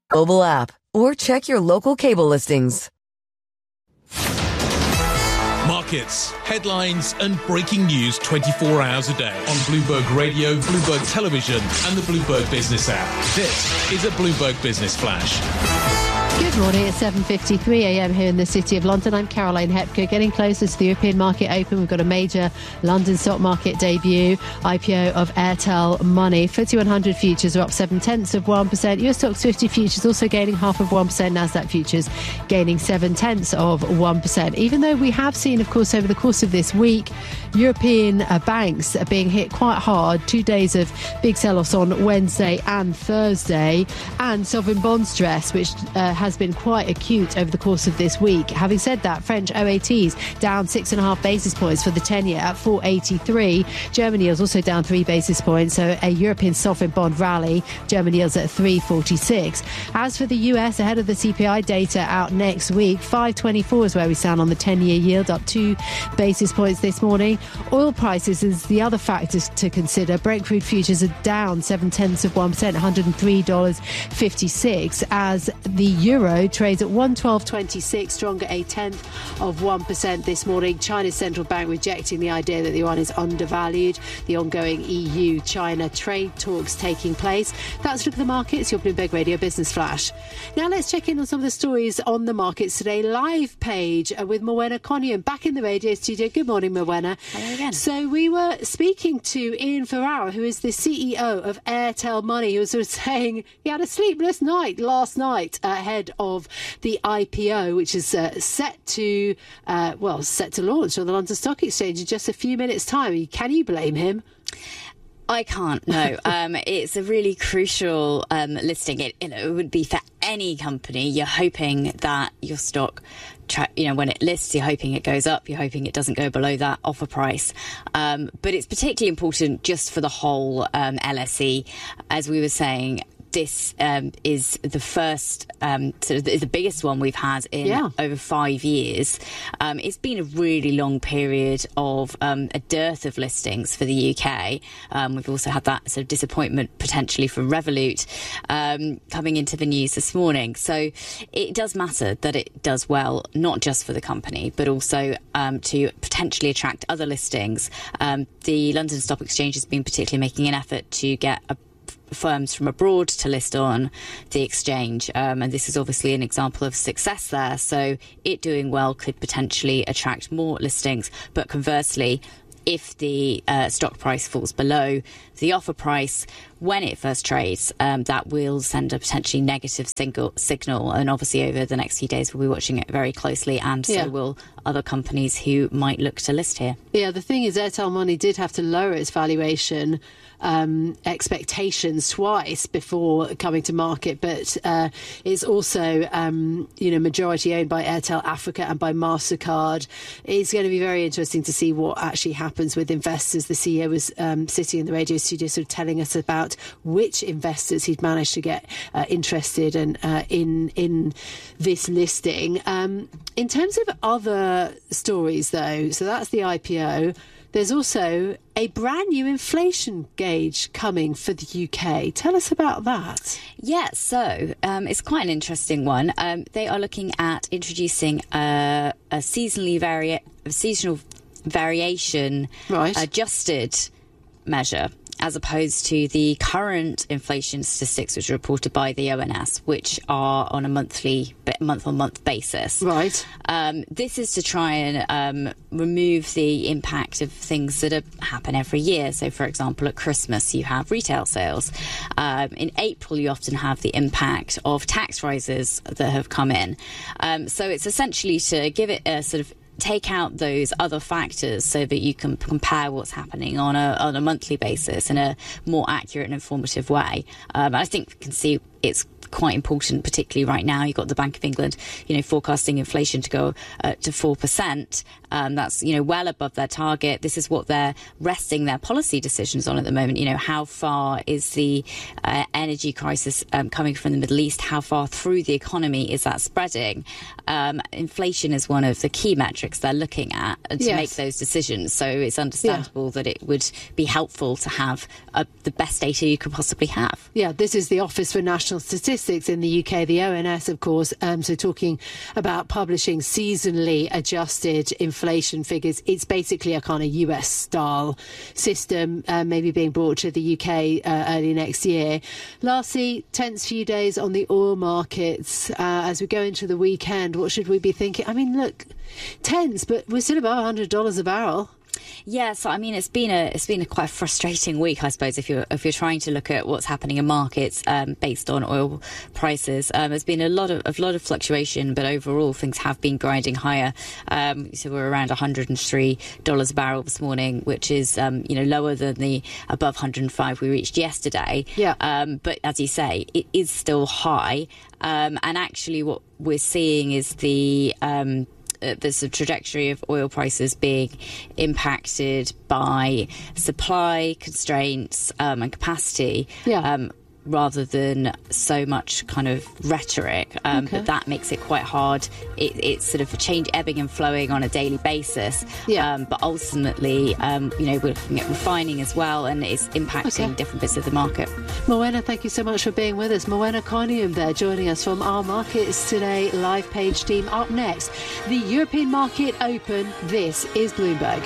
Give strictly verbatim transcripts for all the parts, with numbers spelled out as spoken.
mobile app or check your local cable listings. Markets, headlines and breaking news twenty-four hours a day on Bloomberg Radio, Bloomberg Television and the Bloomberg Business app. This is a Bloomberg Business Flash. Good morning. It's seven fifty-three a m here in the City of London. I'm Caroline Hepker. Getting closer to the European market open, we've got a major London stock market debut, I P O of Airtel Money. F T S E one hundred futures are up seven-tenths of one percent. U S Stocks fifty futures also gaining half of one percent. Nasdaq futures gaining seven-tenths of one percent. Even though we have seen, of course, over the course of this week, European uh, banks are being hit quite hard. Two days of big sell-offs on Wednesday and Thursday, and sovereign bond stress, which uh, has been quite acute over the course of this week. Having said that, French O A Ts down six and a half basis points for the ten-year at four eighty-three. German yields also down three basis points, so a European sovereign bond rally. German yields at three forty-six. As for the U S, ahead of the C P I data out next week, five twenty-four is where we stand on the ten-year yield, up two basis points this morning. Oil prices is the other factor to consider. Brent crude futures are down seven-tenths of one percent, one hundred three dollars fifty-six, as the euro trades at one twelve twenty-six, stronger a tenth of one percent this morning. China's central bank rejecting the idea that the yuan is undervalued. The ongoing E U-China trade talks taking place. That's a look at the markets, your Bloomberg Radio Business Flash. Now let's check in on some of the stories on the markets today. Live page with Morwenna Coniam back in the radio studio. Good morning, Morwenna. Hello again. So we were speaking to Ian Ferrara, who is the C E O of Airtel Money, who was sort of saying he had a sleepless night last night ahead of the I P O, which is uh, set to, uh, well, set to launch on the London Stock Exchange in just a few minutes' time. Can you blame him? I can't, no. um, it's a really crucial um, listing. It, you know, it would be for any company. You're hoping that your stock, tra- you know, when it lists, you're hoping it goes up. You're hoping it doesn't go below that offer price. Um, but it's particularly important just for the whole um, L S E. As we were saying, this um, is the first, um, sort of the, the biggest one we've had in yeah. over five years. Um, it's been a really long period of um, a dearth of listings for the U K. Um, we've also had that sort of disappointment potentially from Revolut um, coming into the news this morning. So it does matter that it does well, not just for the company, but also um, to potentially attract other listings. Um, the London Stock Exchange has been particularly making an effort to get a firms from abroad to list on the exchange, um, and this is obviously an example of success there. So it doing well could potentially attract more listings, but conversely, if the uh, stock price falls below the offer price when it first trades, um, that will send a potentially negative single signal. And obviously over the next few days we'll be watching it very closely, and so yeah. will other companies who might look to list here. Yeah, the thing is, Airtel Money did have to lower its valuation um, expectations twice before coming to market, but uh, it's also um, you know, majority owned by Airtel Africa and by MasterCard. It's going to be very interesting to see what actually happens with investors. The C E O was um, sitting in the radio studio sort of telling us about which investors he'd managed to get uh, interested and uh, in in this listing. Um, in terms of other stories, though, so that's the I P O. There's also a brand new inflation gauge coming for the U K. Tell us about that. Yeah, so um, it's quite an interesting one. Um, they are looking at introducing a, a seasonally vari- a seasonal variation right. adjusted measure, as opposed to the current inflation statistics which are reported by the O N S, which are on a monthly, month-on-month basis. Right. Um, this is to try and um, remove the impact of things that are, happen every year. So, for example, at Christmas, you have retail sales. Um, in April, you often have the impact of tax rises that have come in. Um, so it's essentially to give it a sort of take out those other factors so that you can compare what's happening on a on a monthly basis in a more accurate and informative way. Um, I think we can see it's quite important, particularly right now. You've got the Bank of England, you know, forecasting inflation to go uh, to four percent. Um, that's, you know, well above their target. This is what they're resting their policy decisions on at the moment. You know, how far is the uh, energy crisis um, coming from the Middle East? How far through the economy is that spreading? Um, inflation is one of the key metrics they're looking at to yes. make those decisions. So it's understandable yeah. that it would be helpful to have uh, the best data you could possibly have. Yeah, this is the Office for National Statistics statistics in the U K, the O N S, of course, um, so talking about publishing seasonally adjusted inflation figures. It's basically a kind of U S-style system, uh, maybe being brought to the U K uh, early next year. Lastly, tense few days on the oil markets. Uh, as we go into the weekend, what should we be thinking? I mean, look, tense, but we're still about one hundred dollars a barrel. Yeah, so I mean, it's been a it's been a quite frustrating week, I suppose, if you're if you're trying to look at what's happening in markets um, based on oil prices. Um, there's been a lot of a lot of fluctuation, but overall things have been grinding higher. Um, so we're around one hundred three dollars a barrel this morning, which is um, you know lower than the above one hundred five we reached yesterday. Yeah. Um, but as you say, it is still high. Um, and actually, what we're seeing is the um, Uh, there's a trajectory of oil prices being impacted by supply constraints um, and capacity. Yeah. Um, rather than so much kind of rhetoric, um, Okay. but that makes it quite hard. It, it's sort of a change, ebbing and flowing on a daily basis. Yeah. Um, but ultimately, um, you know, we're looking at refining as well, and it's impacting Okay. different bits of the market. Morwenna, thank you so much for being with us. Morwenna Carnium there joining us from our Markets Today live page team. Up next, the European Market Open. This is Bloomberg.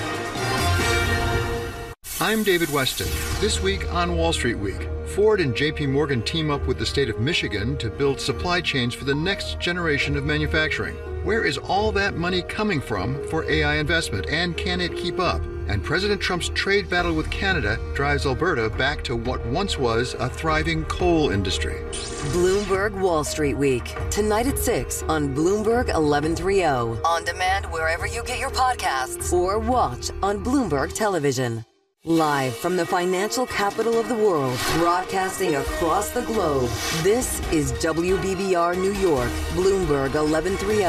I'm David Weston. This week on Wall Street Week, Ford and J P Morgan team up with the state of Michigan to build supply chains for the next generation of manufacturing. Where is all that money coming from for A I investment, and can it keep up? And President Trump's trade battle with Canada drives Alberta back to what once was a thriving coal industry. Bloomberg Wall Street Week, tonight at six on Bloomberg eleven thirty. On demand wherever you get your podcasts or watch on Bloomberg Television. Live from the financial capital of the world, broadcasting across the globe, this is W B B R New York, Bloomberg eleven thirty.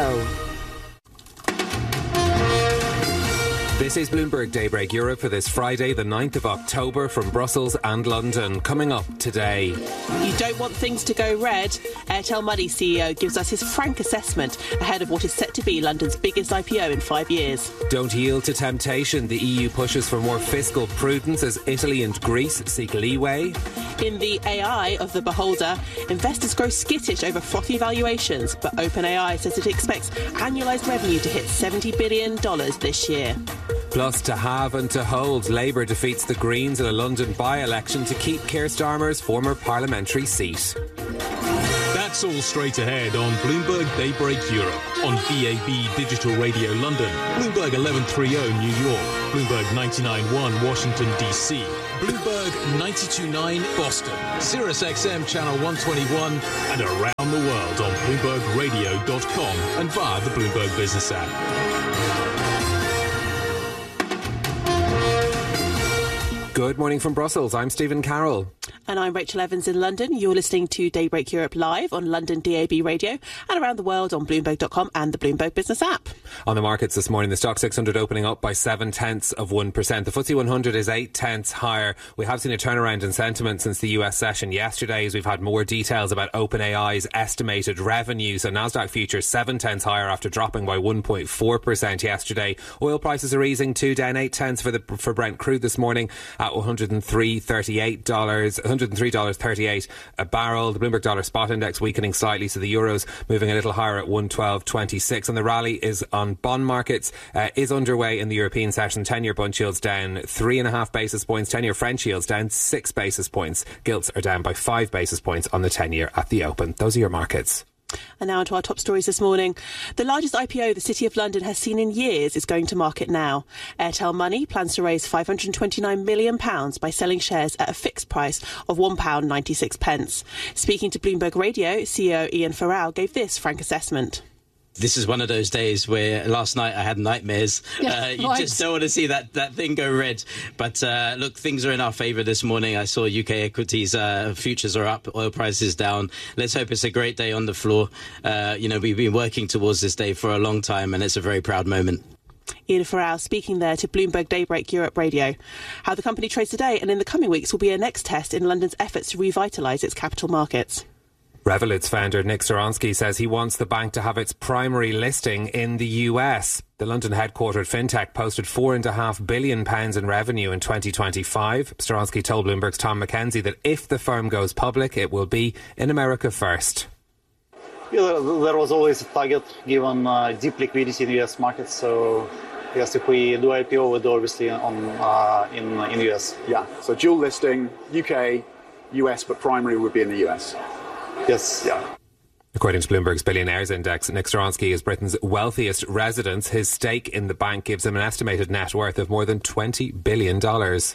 This is Bloomberg Daybreak Europe for this Friday, the ninth of October, from Brussels and London. Coming up today. You don't want things to go red? Airtel Money C E O gives us his frank assessment ahead of what is set to be London's biggest I P O in five years. Don't yield to temptation. The E U pushes for more fiscal prudence as Italy and Greece seek leeway. In the A I of the beholder, investors grow skittish over frothy valuations, but OpenAI says it expects annualised revenue to hit seventy billion dollars this year. Plus, to have and to hold, Labour defeats the Greens in a London by-election to keep Keir Starmer's former parliamentary seat. That's all straight ahead on Bloomberg Daybreak Europe, on B A B Digital Radio London, Bloomberg eleven thirty New York, Bloomberg ninety-nine point one Washington D C, Bloomberg ninety-two point nine Boston, Sirius X M Channel one twenty-one, and around the world on Bloomberg Radio dot com and via the Bloomberg Business app. Good morning from Brussels. I'm Stephen Carroll. And I'm Rachel Evans in London. You're listening to Daybreak Europe live on London D A B Radio and around the world on Bloomberg dot com and the Bloomberg Business app. On the markets this morning, the Stock six hundred opening up by seven tenths of one percent. The F T S E one hundred is eight tenths higher. We have seen a turnaround in sentiment since the U S session yesterday, as we've had more details about OpenAI's estimated revenue. So Nasdaq futures seven tenths higher after dropping by one point four percent yesterday. Oil prices are easing too, down eight tenths for the for Brent crude this morning at one hundred three thirty-eight dollars, one hundred three dollars thirty-eight a barrel. The Bloomberg Dollar Spot Index weakening slightly, so the Euro's moving a little higher at one twelve twenty-six. And the rally is on bond markets, uh, is underway in the European session. ten-year bund yields down three and a half basis points. ten-year French yields down six basis points. Gilts are down by five basis points on the ten-year at the open. Those are your markets. And now on to our top stories this morning. The largest I P O the City of London has seen in years is going to market now. Airtel Money plans to raise five hundred twenty-nine million pounds by selling shares at a fixed price of one pound ninety-six. Speaking to Bloomberg Radio, C E O Ian Farrell gave this frank assessment. This is one of those days where last night I had nightmares. Yeah, uh, you right. just don't want to see that, that thing go red. But uh, look, things are in our favour this morning. I saw U K equities uh, futures are up, oil prices down. Let's hope it's a great day on the floor. Uh, you know, we've been working towards this day for a long time, and it's a very proud moment. Ian Farrell speaking there to Bloomberg Daybreak Europe Radio. How the company trades today and in the coming weeks will be a next test in London's efforts to revitalise its capital markets. Revolut's founder Nick Soronsky says he wants the bank to have its primary listing in the U S. The London headquartered fintech posted four point five billion pounds in revenue in twenty twenty-five. Soronsky told Bloomberg's Tom McKenzie that if the firm goes public, it will be in America first. Yeah, there was always a target given uh, deep liquidity in the U S market. So, yes, if we do I P O, we'll do obviously on, uh, in, in the U S. Yeah, so dual listing, U K, U S, but primary would be in the U S. Yes. Yeah. According to Bloomberg's Billionaires Index, Nick Soronsky is Britain's wealthiest resident. His stake in the bank gives him an estimated net worth of more than twenty billion dollars.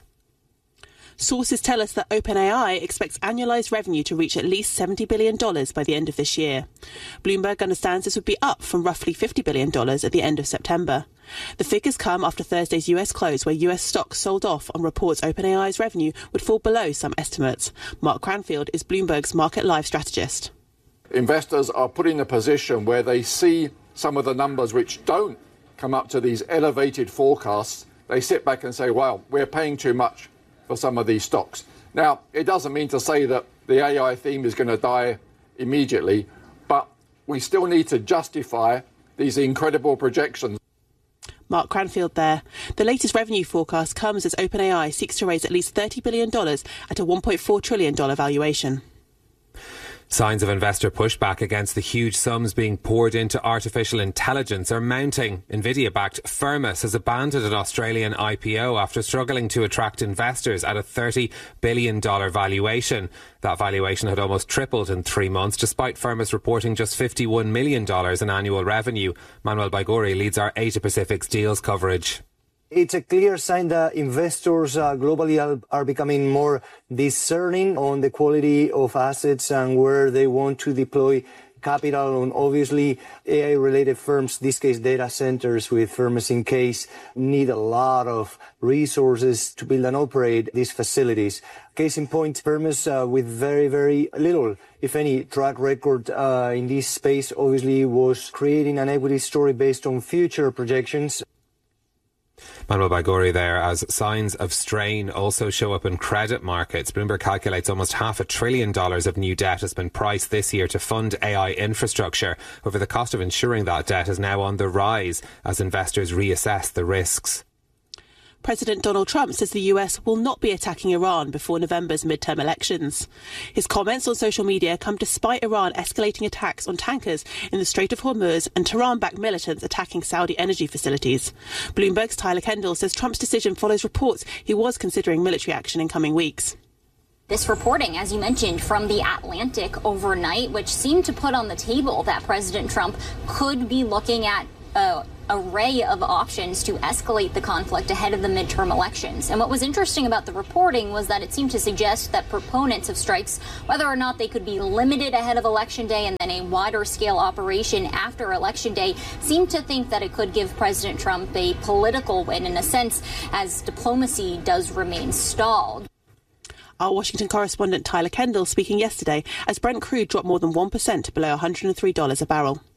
Sources tell us that OpenAI expects annualised revenue to reach at least seventy billion dollars by the end of this year. Bloomberg understands this would be up from roughly fifty billion dollars at the end of September. The figures come after Thursday's U S close, where U S stocks sold off on reports OpenAI's revenue would fall below some estimates. Mark Cranfield is Bloomberg's Market Live strategist. Investors are put in a position where they see some of the numbers which don't come up to these elevated forecasts. They sit back and say, well, we're paying too much for some of these stocks. Now, it doesn't mean to say that the A I theme is going to die immediately, but we still need to justify these incredible projections. Mark Cranfield there. The latest revenue forecast comes as OpenAI seeks to raise at least thirty billion dollars at a one point four trillion dollars valuation. Signs of investor pushback against the huge sums being poured into artificial intelligence are mounting. Nvidia-backed Firmus has abandoned an Australian I P O after struggling to attract investors at a thirty billion dollars valuation. That valuation had almost tripled in three months, despite Firmus reporting just fifty-one million dollars in annual revenue. Manuel Baigori leads our Asia Pacific's deals coverage. It's a clear sign that investors uh, globally are, are becoming more discerning on the quality of assets and where they want to deploy capital on. Obviously, A I-related firms, this case data centers with Firmus in case, need a lot of resources to build and operate these facilities. Case in point, Firmus uh, with very, very little, if any, track record uh, in this space, obviously was creating an equity story based on future projections. Manuel Baigori there, as signs of strain also show up in credit markets. Bloomberg calculates almost half a trillion dollars of new debt has been priced this year to fund A I infrastructure. However, the cost of insuring that debt is now on the rise as investors reassess the risks. President Donald Trump says the U S will not be attacking Iran before November's midterm elections. His comments on social media come despite Iran escalating attacks on tankers in the Strait of Hormuz and Tehran-backed militants attacking Saudi energy facilities. Bloomberg's Tyler Kendall says Trump's decision follows reports he was considering military action in coming weeks. This reporting, as you mentioned, from The Atlantic overnight, which seemed to put on the table that President Trump could be looking at an array of options to escalate the conflict ahead of the midterm elections. And what was interesting about the reporting was that it seemed to suggest that proponents of strikes, whether or not they could be limited ahead of Election Day and then a wider scale operation after Election Day, seemed to think that it could give President Trump a political win in a sense, as diplomacy does remain stalled. Our Washington correspondent Tyler Kendall speaking yesterday as Brent crude dropped more than one percent below one hundred three dollars a barrel.